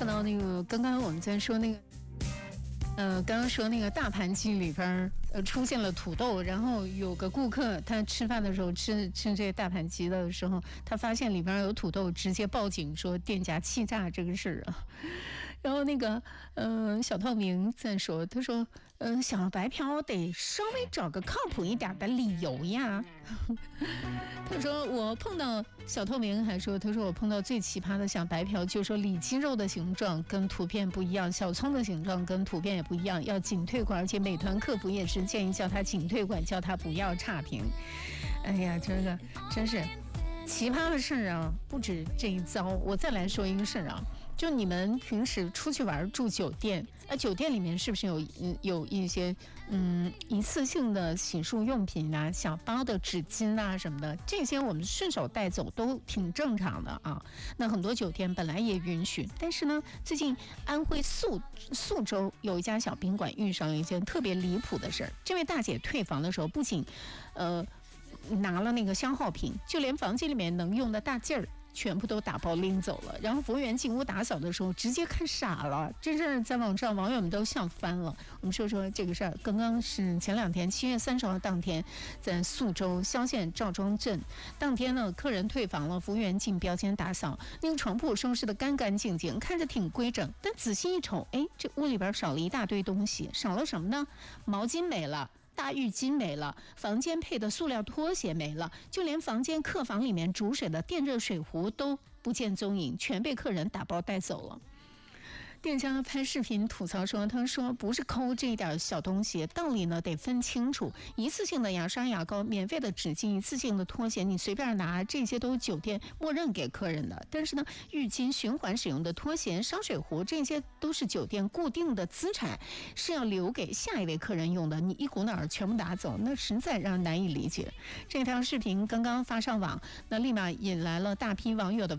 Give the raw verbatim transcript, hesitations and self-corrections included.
看到那个刚刚我们在说那个。呃，刚刚说那个大盘鸡里边呃出现了土豆，然后有个顾客他吃饭的时候吃吃这个大盘鸡的时候，他发现里边有土豆，直接报警说店家欺诈这个事儿啊。然后那个呃小透明在说，他说呃小白嫖得稍微找个靠谱一点的理由呀。他说我碰到小透明还说，他说我碰到最奇葩的小白嫖，就说里脊肉的形状跟图片不一样，小葱的形状跟图片也不一样，要仅退款，而且美团客服也是建议叫他仅退款，叫他不要差评。哎呀，这个真是奇葩的事啊，不止这一遭。我再来说一个事啊。就你们平时出去玩住酒店，呃，酒店里面是不是有嗯有一些嗯一次性的洗漱用品啊、小包的纸巾啊什么的，这些我们顺手带走都挺正常的啊。那很多酒店本来也允许，但是呢，最近安徽宿宿州有一家小宾馆遇上了一件特别离谱的事儿。这位大姐退房的时候，不仅呃拿了那个消耗品，就连房间里面能用的大件儿全部都打包拎走了，然后服务员进屋打扫的时候直接看傻了，这事儿在网上网友们都笑翻了。我们说说这个事儿，刚刚是前两天七月三十号当天，在宿州萧县赵庄镇，当天呢客人退房了，服务员进标间打扫，那个床铺收拾得干干净净，看着挺规整，但仔细一瞅，哎，这屋里边少了一大堆东西，少了什么呢？毛巾没了，大浴巾没了，房间配的塑料拖鞋没了，就连房间客房里面煮水的电热水壶都不见踪影，全被客人打包带走了。店家拍视频吐槽说，他说不是抠这一点小东西，道理呢得分清楚，一次性的牙刷牙膏、免费的纸巾、一次性的拖鞋你随便拿，这些都是酒店默认给客人的。但是呢，浴巾、循环使用的拖鞋、烧水壶，这些都是酒店固定的资产，是要留给下一位客人用的，你一股脑儿全部拿走，那实在让人难以理解。这条视频刚刚发上网，那立马引来了大批网友的